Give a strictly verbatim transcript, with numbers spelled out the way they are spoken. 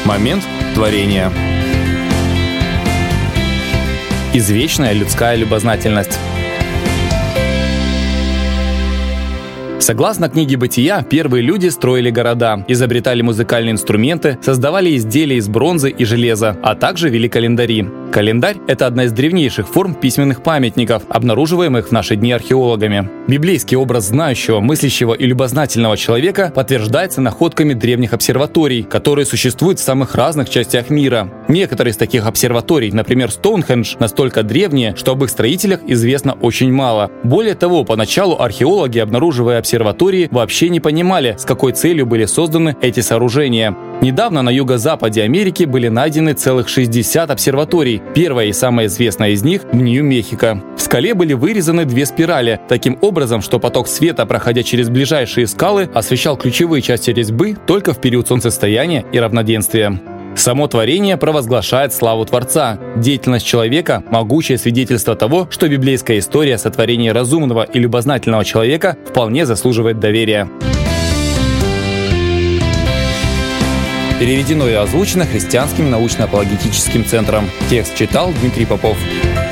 Момент творения. Извечная людская любознательность. Согласно книге «Бытия», первые люди строили города, изобретали музыкальные инструменты, создавали изделия из бронзы и железа, а также вели календари. Календарь – это одна из древнейших форм письменных памятников, обнаруживаемых в наши дни археологами. Библейский образ знающего, мыслящего и любознательного человека подтверждается находками древних обсерваторий, которые существуют в самых разных частях мира. Некоторые из таких обсерваторий, например, Стоунхендж, настолько древние, что об их строителях известно очень мало. Более того, поначалу археологи, обнаруживая обсерватории, вообще не понимали, с какой целью были созданы эти сооружения. Недавно на юго-западе Америки были найдены целых шестьдесят обсерваторий. Первая и самая известная из них в Нью-Мехико. В скале были вырезаны две спирали, таким образом, что поток света, проходя через ближайшие скалы, освещал ключевые части резьбы только в период солнцестояния и равноденствия. Само творение провозглашает славу Творца. Деятельность человека – могучее свидетельство того, что библейская история сотворения разумного и любознательного человека вполне заслуживает доверия. Переведено и озвучено Христианским научно-апологетическим центром. Текст читал Дмитрий Попов.